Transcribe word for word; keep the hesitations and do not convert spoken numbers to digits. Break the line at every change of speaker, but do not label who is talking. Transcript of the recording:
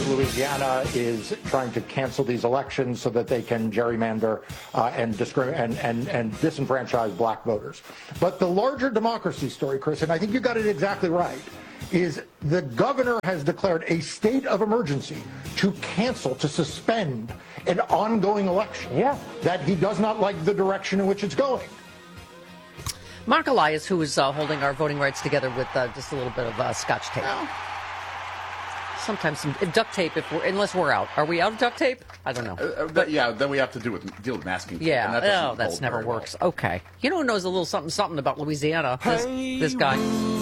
Louisiana is trying to cancel these elections so that they can gerrymander uh, and, discrim- and, and, and disenfranchise black voters. But the larger democracy story, Chris, and I think you got it exactly right, is the governor has declared a state of emergency to cancel, to suspend an ongoing election.
Yeah.
That he does not like the direction in which it's going.
Mark Elias, who is uh, holding our voting rights together with uh, just a little bit of uh, scotch tape.
Well,
Sometimes some duct tape, if we're, unless we're out. Are we out of duct tape? I don't know.
Uh, but, yeah, then we have to do with, deal with masking tape.
Yeah,
and that
oh, that's never
well.
works. Okay. You know who knows a little something something about Louisiana? This, this guy.